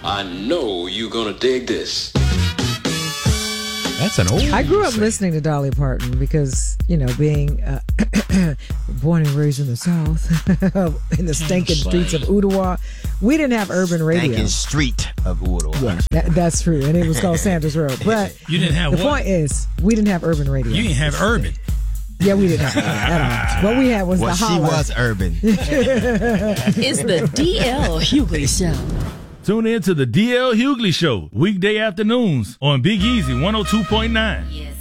I know you're gonna dig this. That's an old. I grew up listening to Dolly Parton because, being born and raised in the South, in the stinking streets of Ottawa, we didn't have urban radio. Stinking street of Ottawa. Yeah, that's true. And it was called Sanders Road. But you didn't have the point is, we didn't have urban radio. You didn't have urban. Yeah, we didn't have urban at all. What we had was the holler. She was urban. It's the DL Hughley Show. Tune in to the DL Hughley Show, weekday afternoons on Big Easy 102.9. Yes.